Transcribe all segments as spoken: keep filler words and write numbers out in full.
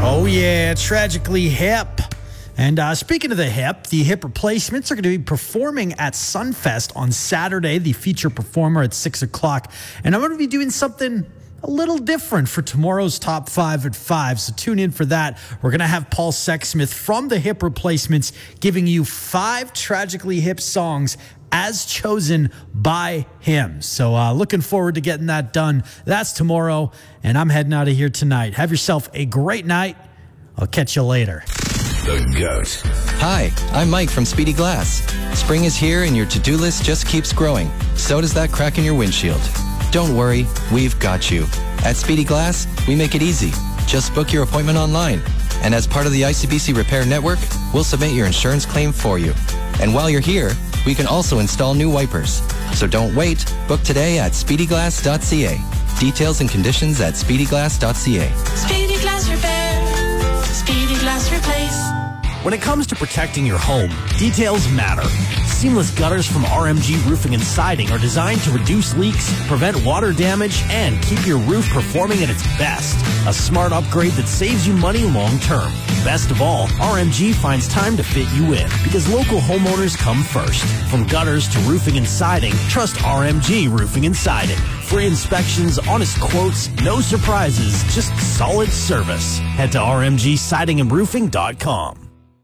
Oh, yeah, Tragically Hip. And uh, speaking of the hip, the Hip Replacements are going to be performing at Sunfest on Saturday, the feature performer at six o'clock. And I'm going to be doing something a little different for tomorrow's Top five at five, so tune in for that. We're going to have Paul Sexsmith from the Hip Replacements giving you five Tragically Hip songs as chosen by him. So uh, looking forward to getting that done. That's tomorrow, and I'm heading out of here tonight. Have yourself a great night. I'll catch you later. The GOAT. Hi, I'm Mike from Speedy Glass. Spring is here and your to-do list just keeps growing. So does that crack in your windshield. Don't worry, we've got you. At Speedy Glass, we make it easy. Just book your appointment online. And as part of the I C B C Repair Network, we'll submit your insurance claim for you. And while you're here, we can also install new wipers. So don't wait. Book today at speedy glass dot c a. Details and conditions at speedy glass dot c a. Speedy Glass Repair. Speedy Glass Replace. When it comes to protecting your home, details matter. Seamless gutters from R M G Roofing and Siding are designed to reduce leaks, prevent water damage, and keep your roof performing at its best. A smart upgrade that saves you money long term. Best of all, R M G finds time to fit you in because local homeowners come first. From gutters to roofing and siding, trust R M G Roofing and Siding. Free inspections, honest quotes, no surprises, just solid service. Head to r m g siding and roofing dot com.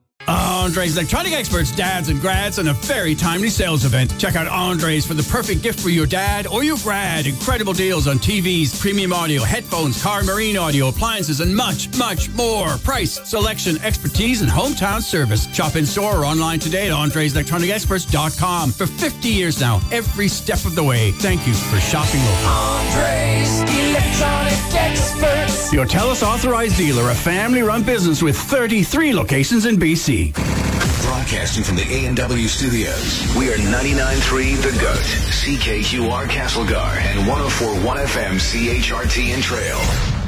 Andres Electronic Experts Dads and Grads and a very timely sales event. Check out Andres for the perfect gift for your dad or your grad. Incredible deals on T Vs, premium audio, headphones, car marine audio, appliances, and much, much more. Price, selection, expertise, and hometown service. Shop in store or online today at andres electronic experts dot com. For fifty years now, every step of the way. Thank you for shopping local. Andres Electronic Experts. Your TELUS authorized dealer, a family-run business with thirty-three locations in B C. Broadcasting from the A and W studios, we are ninety-nine point three The GOAT, C K Q R Castlegar, and one oh four point one F M C H R T in Trail.